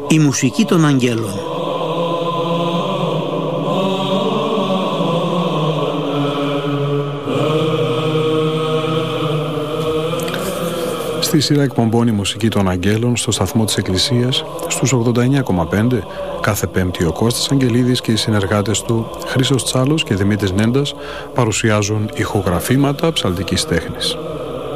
Η μουσική των αγγέλων. Στη σειρά εκπομπών η μουσική των αγγέλων στο σταθμό της Εκκλησίας στους 89,5 κάθε Πέμπτη ο Κώστας Αγγελίδης και οι συνεργάτες του Χρήστος Τσάλος και Δημήτρης Νέντας παρουσιάζουν ηχογραφήματα ψαλτικής τέχνης.